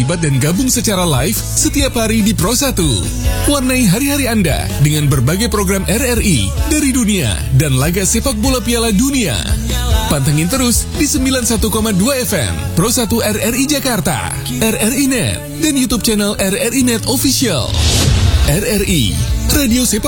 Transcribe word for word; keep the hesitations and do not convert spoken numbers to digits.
terlibat dan gabung secara live setiap hari di Pro satu. Warnai hari-hari Anda dengan berbagai program R R I dari dunia dan laga sepak bola Piala Dunia. Pantengin terus di sembilan puluh satu koma dua F M Pro satu R R I Jakarta, R R I Net, dan YouTube channel R R I Net Official. R R I, Radio Sepak